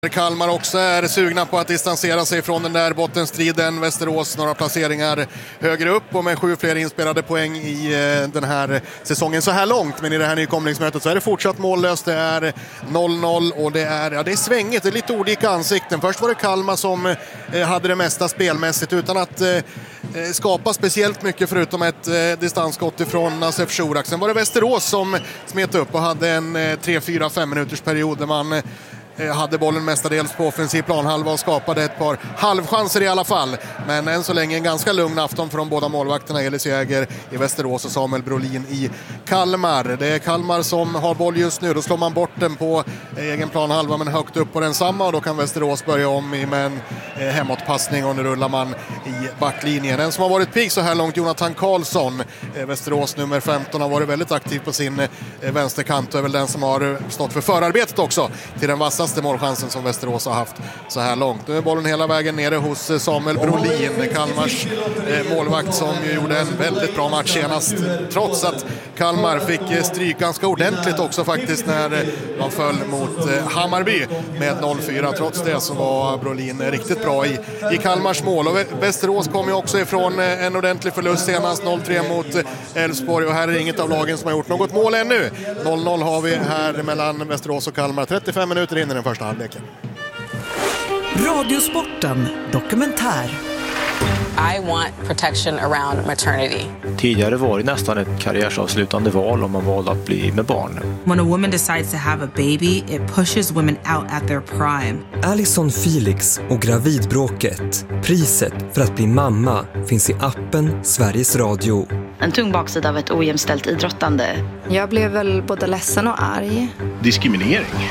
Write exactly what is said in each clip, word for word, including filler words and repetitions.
Kalmar också är sugna på att distansera sig från den där bottenstriden. Västerås några placeringar högre upp och med sju fler inspelade poäng i den här säsongen så här långt. Men i det här nykomlingsmötet så är det fortsatt mållöst. Det är noll noll och det är, ja, det är svängigt. Det är lite olika ansikten. Först var det Kalmar som hade det mesta spelmässigt utan att skapa speciellt mycket förutom ett distansskott ifrån Nassef Shurak. Sen var det Västerås som smet upp och hade en tre fyra fem minuters period där man hade bollen mestadels på offensiv planhalva och skapade ett par halvchanser i alla fall. Men än så länge en ganska lugn afton för de båda målvakterna, Elis Jäger i Västerås och Samuel Brolin i Kalmar. Det är Kalmar som har boll just nu. Då slår man bort den på egen planhalva men högt upp på den samma och då kan Västerås börja om med en hemåtpassning och nu rullar man i backlinjen. En som har varit pigg så här långt, Jonathan Karlsson, Västerås nummer femton, har varit väldigt aktiv på sin vänsterkant och är väl den som har stått för förarbetet också till den vassaste målchansen som Västerås har haft så här långt. Nu är bollen hela vägen nere hos Samuel Brolin, Kalmars eh, målvakt som ju gjorde en väldigt bra match senast, trots att Kalmar fick stryk ganska ordentligt också faktiskt när de föll mot eh, Hammarby med noll fyra. Trots det så var Brolin riktigt bra i, i Kalmars mål och Västerås kom ju också ifrån eh, en ordentlig förlust senast, noll tre mot Elfsborg och här är inget av lagen som har gjort något mål ännu. noll noll har vi här mellan Västerås och Kalmar, trettiofem minuter in i den första halvleken. Radiosporten dokumentär. I want protection around maternity. Tidigare var det nästan ett karriärsavslutande val om man valde att bli med barn. When a woman decides to have a baby, it pushes women out at their prime. Alison Felix och gravidbråket. Priset för att bli mamma finns i appen Sveriges Radio. En tung baksida av ett ojämställt idrottande. Jag blev väl både ledsen och arg. Diskriminering.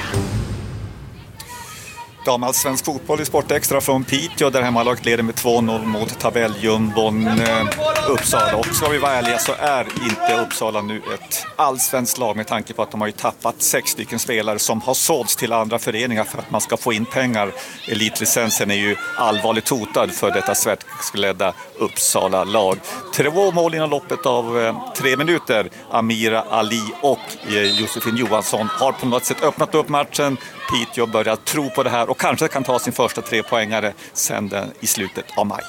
Damallsvensk fotboll i Sportextra från Piteå där hemmalaget leder med två noll mot tabelljumbon eh, Uppsala. Och ska vi vara ärliga så är inte Uppsala nu ett allsvenskt lag med tanke på att de har ju tappat sex stycken spelare som har sålts till andra föreningar för att man ska få in pengar. Elitlicensen är ju allvarligt hotad för detta svenskledda Uppsala-lag. Två mål inom loppet av eh, tre minuter. Amira Ali och eh, Josefin Johansson har på något sätt öppnat upp matchen. Piteå börjar tro på det här och kanske kan ta sin första tre poängare sen den i slutet av maj.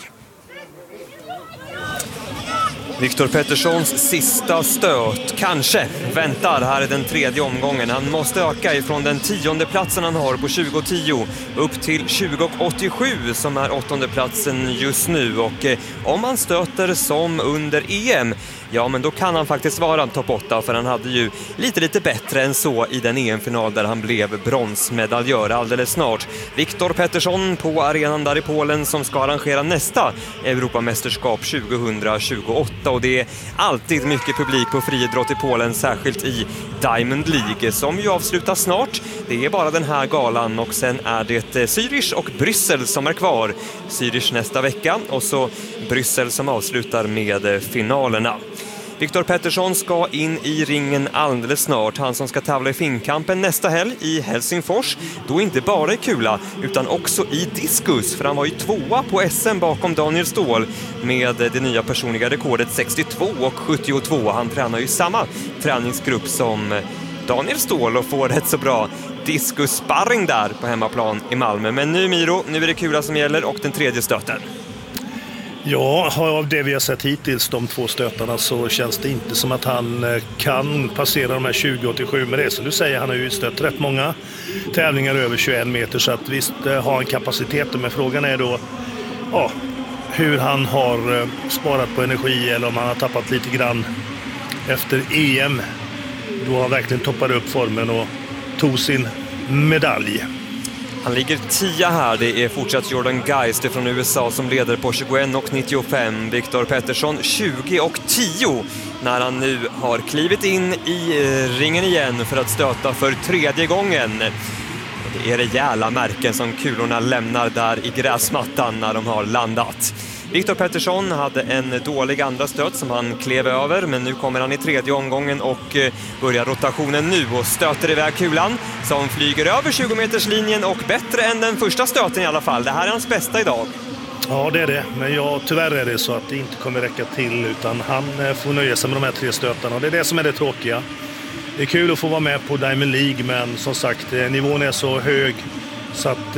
Viktor Petterssons sista stöt, kanske, väntar här i den tredje omgången. Han måste öka ifrån den tionde platsen han har på tjugo tio upp till tjugo åttiosju som är åttonde platsen just nu. Och eh, om han stöter som under E M, ja men då kan han faktiskt vara topp åtta för han hade ju lite lite bättre än så i den E M-final där han blev bronsmedaljör alldeles snart. Viktor Pettersson på arenan där i Polen som ska arrangera nästa Europamästerskap tjugohundratjugoåtta. Och det är alltid mycket publik på friidrott i Polen, särskilt i Diamond League som ju avslutas snart. Det är bara den här galan och sen är det Zürich och Bryssel som är kvar. Zürich nästa vecka och så Bryssel som avslutar med finalerna. Viktor Pettersson ska in i ringen alldeles snart. Han som ska tävla i finkampen nästa helg i Helsingfors. Då inte bara i kula utan också i diskus. För han var ju tvåa på S M bakom Daniel Ståhl med det nya personliga rekordet sextiotvå och sjuttiotvå. Han tränar ju samma träningsgrupp som Daniel Ståhl och får rätt så bra diskussparring där på hemmaplan i Malmö. Men nu Miro, nu är det kula som gäller och den tredje stöten. Ja, av det vi har sett hittills, de två stötarna, så känns det inte som att han kan passera de här tjugo åttiosju med det. Så du säger, han har ju stött rätt många tävlingar över tjugoen meter så att visst har han kapacitet. Men frågan är då ja, hur han har sparat på energi eller om han har tappat lite grann efter E M. Då han verkligen toppade upp formen och tog sin medalj. Han ligger tia här, det är fortsatt Jordan Geist från U S A som leder på tjugoett och nittiofem. Viktor Pettersson tjugo och tio när han nu har klivit in i ringen igen för att stöta för tredje gången. Det är rejäla märken som kulorna lämnar där i gräsmattan när de har landat. Viktor Pettersson hade en dålig andra stöt som han klev över, men nu kommer han i tredje omgången och börjar rotationen nu och stöter iväg kulan som flyger över tjugo meters linjen och bättre än den första stöten i alla fall. Det här är hans bästa idag. Ja, det är det. Men ja, tyvärr är det så att det inte kommer räcka till utan han får nöja sig med de här tre stötarna. Det är det som är det tråkiga. Det är kul att få vara med på Diamond League men som sagt, nivån är så hög så att